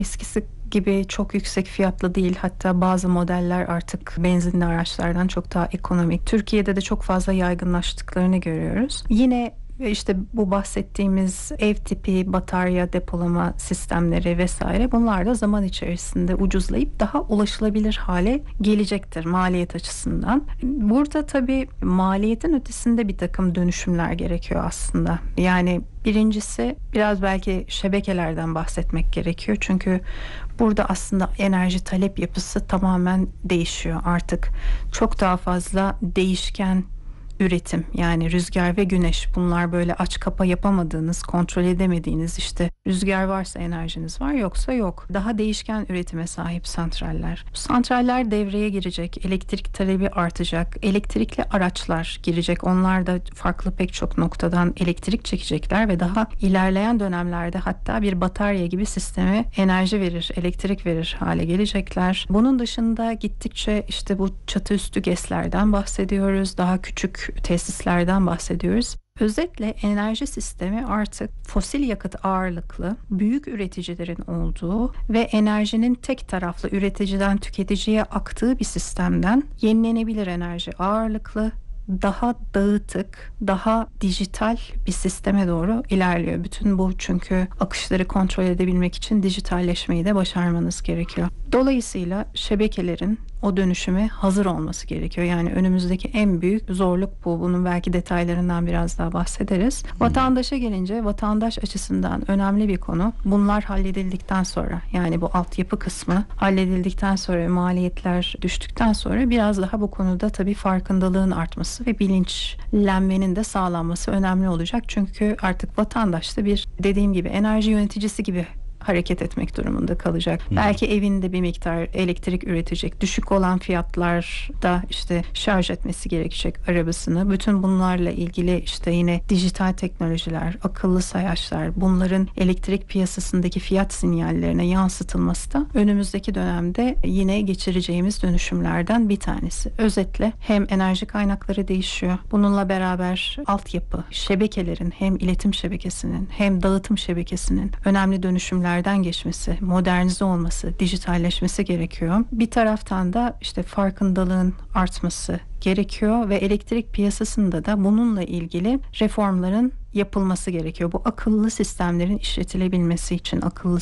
Eskisi gibi çok yüksek fiyatlı değil. Hatta bazı modeller artık benzinli araçlardan çok daha ekonomik. Türkiye'de de çok fazla yaygınlaştıklarını görüyoruz. Yine işte bu bahsettiğimiz ev tipi batarya depolama sistemleri vesaire, bunlar da zaman içerisinde ucuzlayıp daha ulaşılabilir hale gelecektir maliyet açısından. Burada tabii maliyetin ötesinde bir takım dönüşümler gerekiyor aslında. Yani birincisi biraz belki şebekelerden bahsetmek gerekiyor. Çünkü burada aslında enerji talep yapısı tamamen değişiyor. Artık çok daha fazla değişken üretim, yani rüzgar ve güneş, bunlar böyle aç kapa yapamadığınız, kontrol edemediğiniz, işte rüzgar varsa enerjiniz var, yoksa yok. Daha değişken üretime sahip santraller. Bu santraller devreye girecek, elektrik talebi artacak, elektrikli araçlar girecek. Onlar da farklı pek çok noktadan elektrik çekecekler ve daha ilerleyen dönemlerde hatta bir batarya gibi sisteme enerji verir, elektrik verir hale gelecekler. Bunun dışında gittikçe işte bu çatı üstü GES'lerden bahsediyoruz. Daha küçük tesislerden bahsediyoruz. Özetle enerji sistemi artık fosil yakıt ağırlıklı, büyük üreticilerin olduğu ve enerjinin tek taraflı üreticiden tüketiciye aktığı bir sistemden yenilenebilir enerji ağırlıklı, daha dağıtık, daha dijital bir sisteme doğru ilerliyor. Bütün bu çünkü akışları kontrol edebilmek için dijitalleşmeyi de başarmanız gerekiyor. Dolayısıyla şebekelerin o dönüşüme hazır olması gerekiyor. Yani önümüzdeki en büyük zorluk bu. Bunun belki detaylarından biraz daha bahsederiz. Vatandaşa gelince, vatandaş açısından önemli bir konu. Bunlar halledildikten sonra, yani bu altyapı kısmı halledildikten sonra, maliyetler düştükten sonra biraz daha bu konuda tabii farkındalığın artması ve bilinçlenmenin de sağlanması önemli olacak. Çünkü artık vatandaş da bir, dediğim gibi, enerji yöneticisi gibi hareket etmek durumunda kalacak. Belki evinde bir miktar elektrik üretecek. Düşük olan fiyatlarda işte şarj etmesi gerekecek arabasını. Bütün bunlarla ilgili işte yine dijital teknolojiler, akıllı sayaçlar, bunların elektrik piyasasındaki fiyat sinyallerine yansıtılması da önümüzdeki dönemde yine geçireceğimiz dönüşümlerden bir tanesi. Özetle hem enerji kaynakları değişiyor. Bununla beraber altyapı, şebekelerin, hem iletim şebekesinin hem dağıtım şebekesinin önemli dönüşümler geçmesi, modernize olması, dijitalleşmesi gerekiyor. Bir taraftan da işte farkındalığın artması gerekiyor ve elektrik piyasasında da bununla ilgili reformların yapılması gerekiyor. Bu akıllı sistemlerin işletilebilmesi için, akıllı